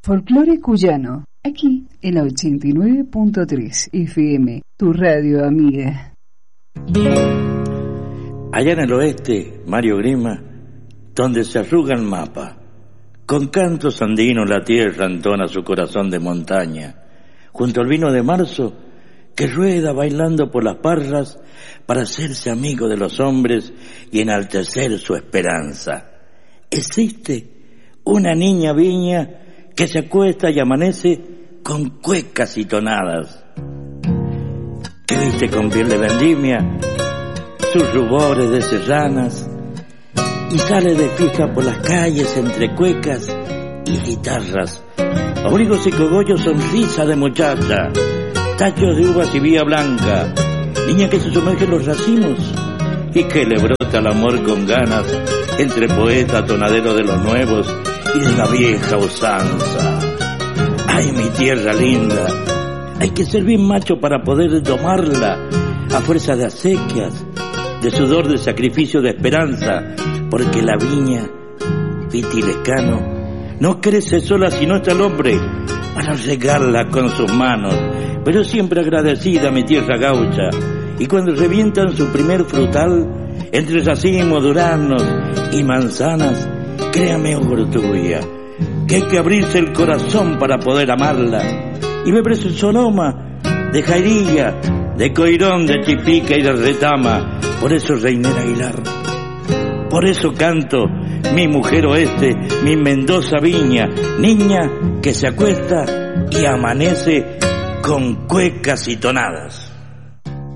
Folclore cuyano, aquí en la 89.3 FM, tu radio amiga. Allá en el oeste, Mario Grima, donde se arruga el mapa, con cantos andinos la tierra entona su corazón de montaña, junto al vino de marzo que rueda bailando por las parras para hacerse amigo de los hombres y enaltecer su esperanza. Existe una niña viña que se acuesta y amanece con cuecas y tonadas, que viste con piel de vendimia sus rubores de serranas y sale de fiesta por las calles entre cuecas y guitarras, abrigos y cogollos, sonrisa de muchacha, tachos de uvas y vía blanca, niña que se sumerge en los racimos y que le brota el amor con ganas entre poeta tonadero de los nuevos y de la vieja usanza. Ay, mi tierra linda, hay que ser bien macho para poder domarla a fuerza de acequias, de sudor, de sacrificio, de esperanza, porque la viña, Viti Lescano, no crece sola si no está el hombre para regarla con sus manos, pero siempre agradecida mi tierra gaucha, y cuando revientan su primer frutal, entre racimos, duranos y manzanas, créame, Ortuya, que hay que abrirse el corazón para poder amarla, y beber su sonoma de Jairilla, de Coirón, de Chipica y de Retama. Por eso, Reiner Aguilar, por eso canto mi mujer oeste, mi Mendoza viña, niña que se acuesta y amanece con cuecas y tonadas.